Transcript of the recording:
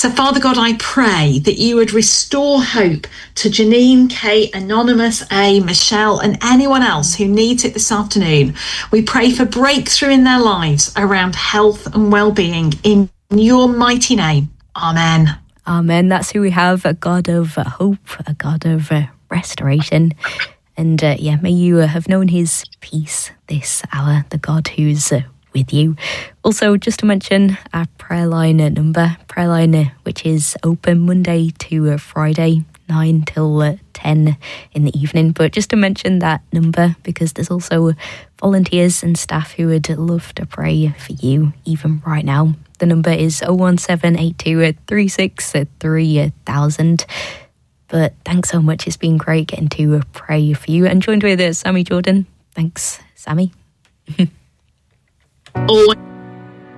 So, Father God, I pray that you would restore hope to Janine, Kate, Anonymous, A, Michelle, and anyone else who needs it this afternoon. We pray for breakthrough in their lives around health and well-being in your mighty name. Amen. Amen. That's who we have, a God of hope, a God of restoration. And may you have known his peace this hour, the God who's with you. Also, just to mention our prayer line number, which is open Monday to Friday, 9 till 10 in the evening. But just to mention that number, because there's also volunteers and staff who would love to pray for you, even right now. The number is 01782 36 3000. But thanks so much. It's been great getting to pray for you. And joined with Sammy Jordan. Thanks, Sammy. Oh.